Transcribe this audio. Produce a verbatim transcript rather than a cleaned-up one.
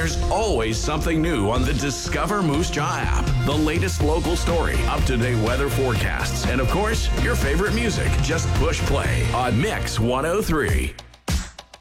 There's always something new on the Discover Moose Jaw app. The latest local story, up-to-date weather forecasts, and of course, your favorite music. Just push play on Mix one oh three.